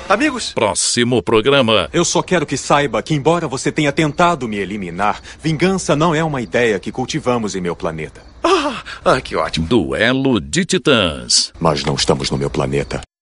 Amigos? Próximo programa. Eu só quero que saiba que, embora você tenha tentado me eliminar, vingança não é uma ideia que cultivamos em meu planeta. Que ótimo. Duelo de Titãs. Mas não estamos no meu planeta.